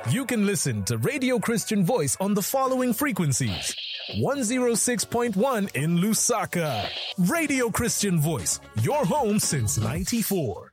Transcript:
You can listen to Radio Christian Voice on the following frequencies. 106.1 in Lusaka. Radio Christian Voice, your home since '94.